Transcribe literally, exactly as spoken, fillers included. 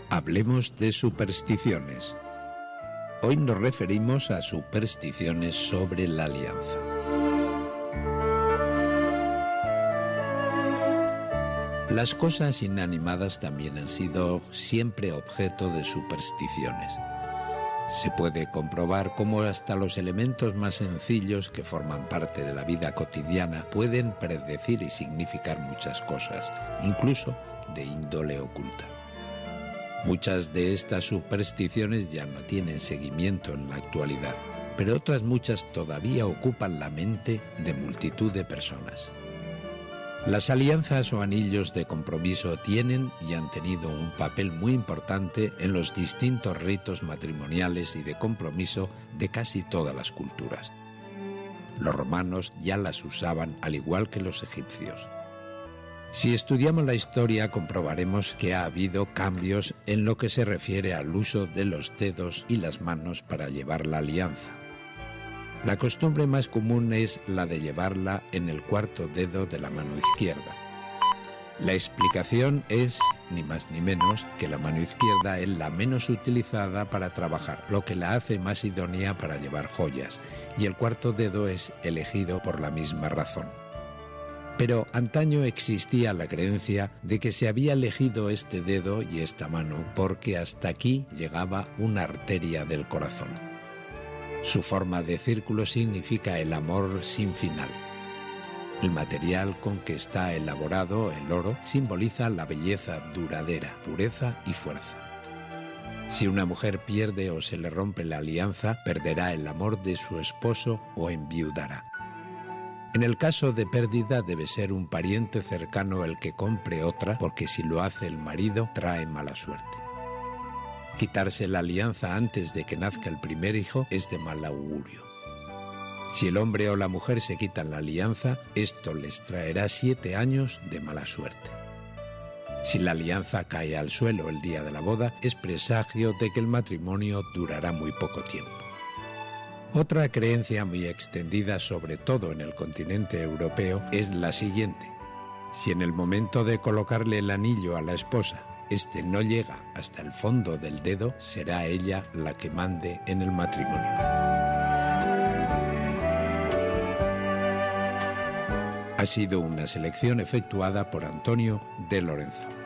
Hablemos de supersticiones. Hoy nos referimos a supersticiones sobre la alianza. Las cosas inanimadas también han sido siempre objeto de supersticiones. Se puede comprobar cómo hasta los elementos más sencillos que forman parte de la vida cotidiana pueden predecir y significar muchas cosas, incluso de índole oculta. Muchas de estas supersticiones ya no tienen seguimiento en la actualidad, pero otras muchas todavía ocupan la mente de multitud de personas. Las alianzas o anillos de compromiso tienen y han tenido un papel muy importante en los distintos ritos matrimoniales y de compromiso de casi todas las culturas. Los romanos ya las usaban al igual que los egipcios. Si estudiamos la historia, comprobaremos que ha habido cambios en lo que se refiere al uso de los dedos y las manos para llevar la alianza. La costumbre más común es la de llevarla en el cuarto dedo de la mano izquierda. La explicación es, ni más ni menos, que la mano izquierda es la menos utilizada para trabajar, lo que la hace más idónea para llevar joyas, y el cuarto dedo es elegido por la misma razón. Pero antaño existía la creencia de que se había elegido este dedo y esta mano porque hasta aquí llegaba una arteria del corazón. Su forma de círculo significa el amor sin final. El material con que está elaborado, el oro, simboliza la belleza duradera, pureza y fuerza. Si una mujer pierde o se le rompe la alianza, perderá el amor de su esposo o enviudará. En el caso de pérdida debe ser un pariente cercano el que compre otra, porque si lo hace el marido trae mala suerte. Quitarse la alianza antes de que nazca el primer hijo es de mal augurio. Si el hombre o la mujer se quitan la alianza, esto les traerá siete años de mala suerte. Si la alianza cae al suelo el día de la boda, es presagio de que el matrimonio durará muy poco tiempo. Otra creencia muy extendida, sobre todo en el continente europeo, es la siguiente. Si en el momento de colocarle el anillo a la esposa, este no llega hasta el fondo del dedo, será ella la que mande en el matrimonio. Ha sido una selección efectuada por Antonio de Lorenzo.